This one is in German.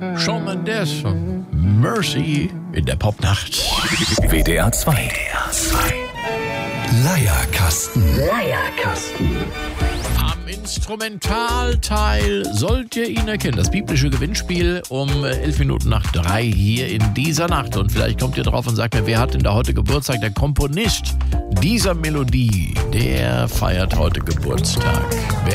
Shawn Mendes, Mercy in der Popnacht. WDR 2. Leierkasten. Am Instrumentalteil sollt ihr ihn erkennen. Das biblische Gewinnspiel um 11 Minuten nach 3 hier in dieser Nacht. Und vielleicht kommt ihr drauf und sagt mir, wer hat denn da heute Geburtstag? Der Komponist dieser Melodie, der feiert heute Geburtstag. Wer